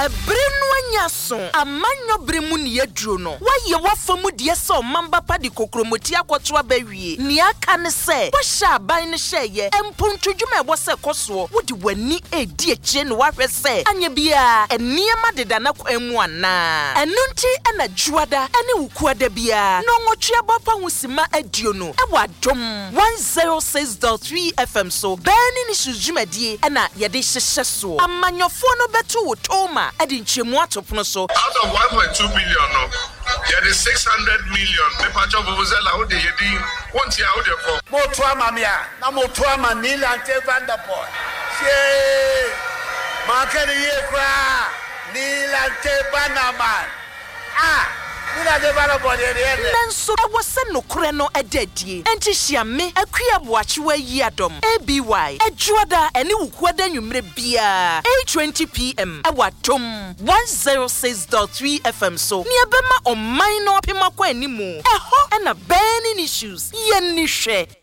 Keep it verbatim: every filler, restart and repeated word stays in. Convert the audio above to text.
Ebrenu anyaso amanyo bremu ne yaduro no waye wafamu de se omamba pa de kokromoti akwoto abawie ne aka ne se wo hya ban ne hyeye empuntudwuma ebo se koso wo de wani edi akire ne wahwe se anya bia eniema deda na kwanu ana enunti ena juada ene wukuada bia no nwotwe bapa husima adio no ewa adom one oh six point three F M so bani ni sujumedie ena yede hyehye so amanyofo no beto wo toma edi nchemu atopono so out of one point two billion no there is six hundred million me pacho vuvuzela ho de yedi wonti a ho de ko mo to amamia na mo to amanila ante vanderpool she makani ye kra nilante banaman ah nila de vanderpool de nanso ewo se nokure no edadie enti hyiame akua boachewa yi adom A B Y ejuada ene wukuada nwumre bia eight twenty p m ewa dom one oh six point three F M so ni ebema oman no apema kwa animu eho ena burning issues ye ni hwe